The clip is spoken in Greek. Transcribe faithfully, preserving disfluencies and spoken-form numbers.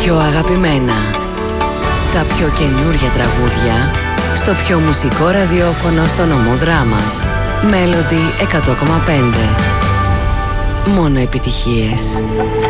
πιο αγαπημένα, τα πιο καινούργια τραγούδια, στο πιο μουσικό ραδιόφωνο στο νομό Δράμας. Melody εκατό κόμμα πέντε. Μόνο επιτυχίες.